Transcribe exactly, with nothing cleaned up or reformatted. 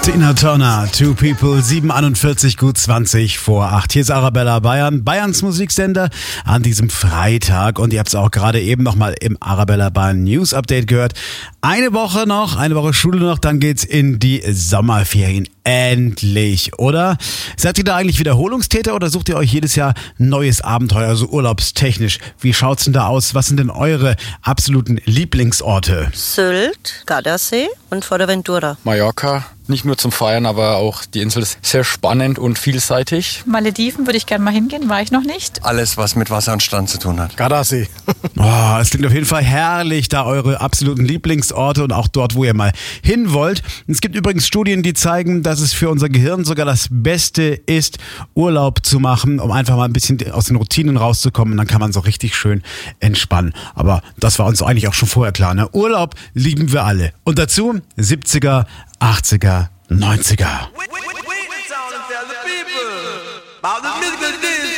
Tina Turner, Two People, sieben Uhr einundvierzig, gut zwanzig vor acht. Hier ist Arabella Bayern, Bayerns Musiksender an diesem Freitag. Und ihr habt es auch gerade eben nochmal im Arabella Bayern News Update gehört. Eine Woche noch, eine Woche Schule noch, dann geht's in die Sommerferien. Endlich, oder? Seid ihr da eigentlich Wiederholungstäter oder sucht ihr euch jedes Jahr ein neues Abenteuer, also urlaubstechnisch? Wie schaut's denn da aus? Was sind denn eure absoluten Lieblingsorte? Sylt, Gardasee und Fuerteventura. Mallorca. Nicht nur zum Feiern, aber auch die Insel ist sehr spannend und vielseitig. Malediven würde ich gerne mal hingehen, war ich noch nicht. Alles, was mit Wasser und Strand zu tun hat. Gardasee. Oh, es klingt auf jeden Fall herrlich, da eure absoluten Lieblingsorte und auch dort, wo ihr mal hin wollt. Es gibt übrigens Studien, die zeigen, dass es für unser Gehirn sogar das Beste ist, Urlaub zu machen, um einfach mal ein bisschen aus den Routinen rauszukommen. Und dann kann man so richtig schön entspannen. Aber das war uns eigentlich auch schon vorher klar, ne? Urlaub lieben wir alle. Und dazu siebziger, achtziger, neunziger.